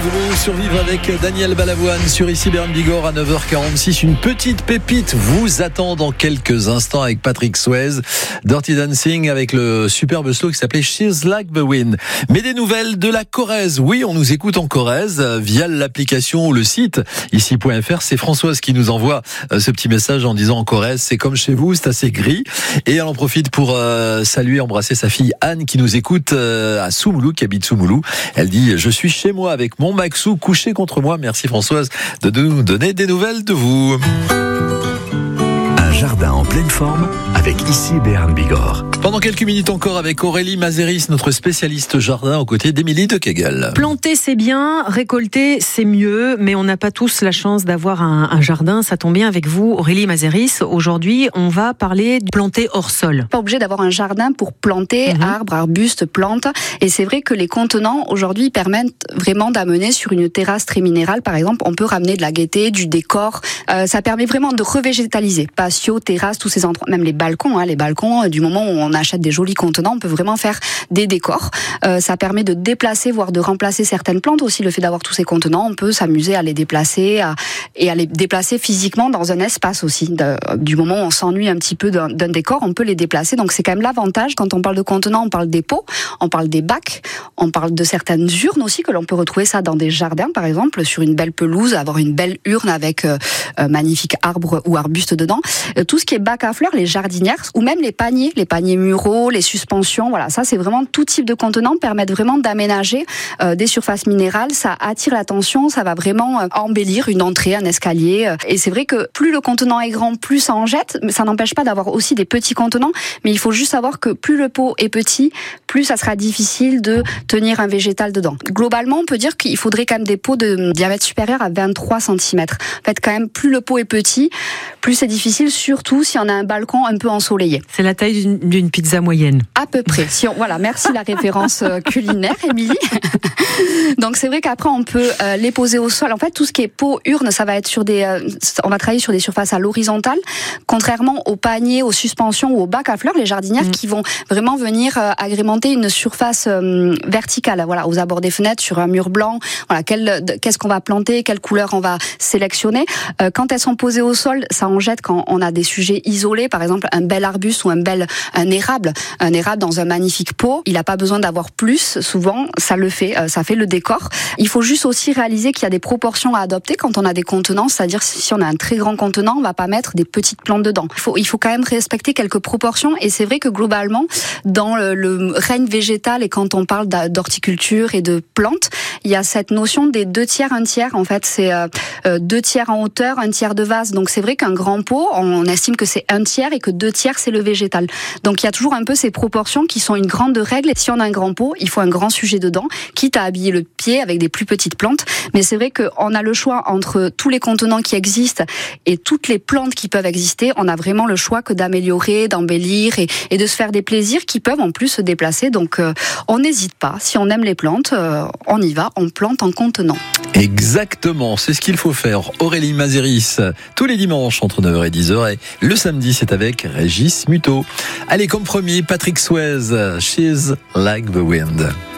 Vous survivre avec Daniel Balavoine sur ici Bern Bigorre à 9h46. Une petite pépite vous attend dans quelques instants avec Patrick Swayze. Dirty Dancing avec le superbe slow qui s'appelait She's Like the Wind. Mais des nouvelles de la Corrèze. Oui, on nous écoute en Corrèze via l'application ou le site ici.fr. C'est Françoise qui nous envoie ce petit message en disant en Corrèze, c'est comme chez vous, c'est assez gris. Et elle en profite pour saluer, embrasser sa fille Anne qui nous écoute à Soumoulou, qui habite Soumoulou. Elle dit, je suis chez moi avec mon Maxou couché contre moi. Merci Françoise de nous donner des nouvelles de vous. Un jardin en pleine forme avec ici Bern Bigorre. Pendant quelques minutes encore avec Aurélie Mazéris, notre spécialiste jardin, aux côtés d'Émilie de Kegel. Planter c'est bien, récolter c'est mieux, mais on n'a pas tous la chance d'avoir un jardin. Ça tombe bien avec vous, Aurélie Mazéris. Aujourd'hui, on va parler de planter hors sol. Pas obligé d'avoir un jardin pour planter arbres, arbustes, plantes. Et c'est vrai que les contenants aujourd'hui permettent vraiment d'amener sur une terrasse très minérale. Par exemple, on peut ramener de la gaieté, du décor. Ça permet vraiment de revégétaliser. Patio, terrasse, tous ces endroits, même les balcons. Les balcons, du moment où on achète des jolis contenants, on peut vraiment faire des décors. Ça permet de déplacer, voire de remplacer certaines plantes aussi. Le fait d'avoir tous ces contenants, on peut s'amuser à les déplacer et à les déplacer physiquement dans un espace aussi. Du moment où on s'ennuie un petit peu d'un décor, on peut les déplacer. Donc c'est quand même l'avantage. Quand on parle de contenants, on parle des pots, on parle des bacs, on parle de certaines urnes aussi, que l'on peut retrouver ça dans des jardins, par exemple, sur une belle pelouse, avoir une belle urne avec un magnifique arbre ou arbuste dedans. Tout ce qui est bac à fleurs, les jardinières, ou même les paniers muraux, les suspensions, voilà, ça c'est vraiment tout type de contenants permettent vraiment d'aménager des surfaces minérales. Ça attire l'attention, ça va vraiment embellir une entrée, un escalier. Et c'est vrai que plus le contenant est grand, plus ça en jette. Ça n'empêche pas d'avoir aussi des petits contenants, mais il faut juste savoir que plus le pot est petit, plus ça sera difficile de tenir un végétal dedans. Globalement, on peut dire qu'il faudrait quand même des pots de diamètre supérieur à 23 cm. En fait, quand même, plus le pot est petit, plus c'est difficile, surtout si on a un balcon un peu ensoleillé. C'est la taille d'une pizza moyenne. À peu près. Voilà, merci la référence culinaire, Émilie. Donc c'est vrai qu'après on peut les poser au sol. En fait, tout ce qui est pot, urne, ça va être sur on va travailler sur des surfaces à l'horizontale, contrairement aux paniers, aux suspensions ou aux bacs à fleurs, les jardinières qui vont vraiment venir agrémenter une surface verticale. Voilà, aux abords des fenêtres, sur un mur blanc. Voilà, qu'est-ce qu'on va planter, quelle couleur on va sélectionner. Quand elles sont posées au sol, ça en jette quand on a des sujets isolés, par exemple un bel arbuste ou un érable dans un magnifique pot. Il n'a pas besoin d'avoir plus. Souvent, ça le fait. Ça fait le décor. Il faut juste aussi réaliser qu'il y a des proportions à adopter quand on a des contenants. C'est-à-dire, si on a un très grand contenant, on va pas mettre des petites plantes dedans. Il faut quand même respecter quelques proportions. Et c'est vrai que globalement, dans le règne végétal et quand on parle d'horticulture et de plantes, il y a cette notion des 2 tiers, 1 tiers. En fait, c'est 2 tiers en hauteur, 1 tiers de vase. Donc c'est vrai qu'un grand pot, on estime que c'est 1 tiers et que 2 tiers c'est le végétal. Donc il y a toujours un peu ces proportions qui sont une grande règle. Si on a un grand pot, il faut un grand sujet dedans, quitte à habiller le pied avec des plus petites plantes. Mais c'est vrai qu'on a le choix entre tous les contenants qui existent et toutes les plantes qui peuvent exister. On a vraiment le choix que d'améliorer, d'embellir et de se faire des plaisirs qui peuvent en plus se déplacer. Donc on n'hésite pas. Si on aime les plantes, on y va, on plante en contenant. Exactement, c'est ce qu'il faut faire. Aurélie Mazéris, tous les dimanches entre 9h et 10h et le samedi c'est avec Régis Muto. Allez, comme premier, Patrick Swayze, She's Like the Wind.